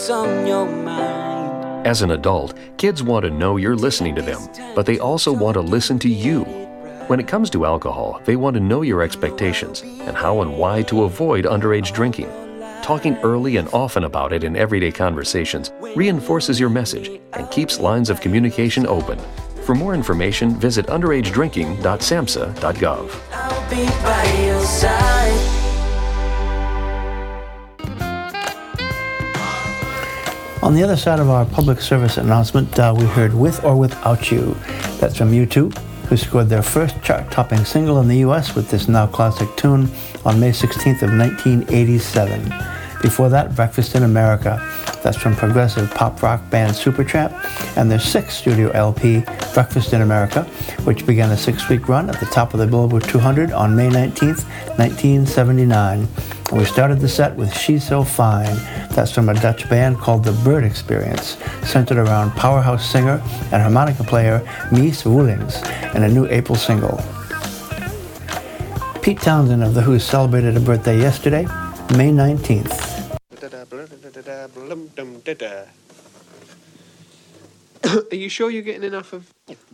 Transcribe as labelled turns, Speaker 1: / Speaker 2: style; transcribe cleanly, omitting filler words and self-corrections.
Speaker 1: on your mind.
Speaker 2: As an adult, kids want to know you're listening to them, but they also want to listen to you. When it comes to alcohol, they want to know your expectations and how and why to avoid underage drinking. Talking early and often about it in everyday conversations reinforces your message and keeps lines of communication open. For more information, visit underagedrinking.samhsa.gov.
Speaker 1: I'll be by your side.
Speaker 3: On the other side of our public service announcement, we heard With or Without You. That's from U2, who scored their first chart-topping single in the U.S. with this now classic tune on May 16th of 1987. Before that, Breakfast in America. That's from progressive pop rock band Supertramp and their sixth studio LP, Breakfast in America, which began a 6-week run at the top of the Billboard 200 on May 19th, 1979. And we started the set with She's So Fine. That's from a Dutch band called The Bird Experience, centered around powerhouse singer and harmonica player Mies Woelings, and a new April single. Pete Townsend of The Who celebrated a birthday yesterday, May 19th.
Speaker 4: Are you sure you're getting enough of...